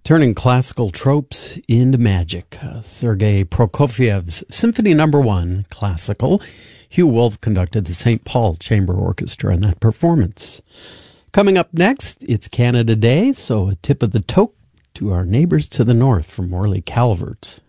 Turning classical tropes into magic. Sergei Prokofiev's Symphony No. 1, classical. Hugh Wolf conducted the St. Paul Chamber Orchestra in that performance. Coming up next, it's Canada Day, so a tip of the toque to our neighbors to the north from Morley Calvert.